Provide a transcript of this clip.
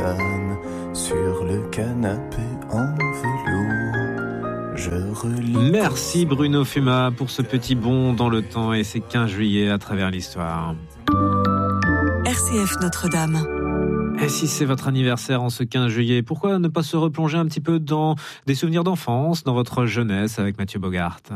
Notre-Dame, sur le canapé en velours, je relis... Merci Bruno Fuma pour ce petit bond dans le temps et ces 15 juillet à travers l'histoire. RCF Notre-Dame. Et si c'est votre anniversaire en ce 15 juillet, pourquoi ne pas se replonger un petit peu dans des souvenirs d'enfance, dans votre jeunesse avec Mathieu Bogart ?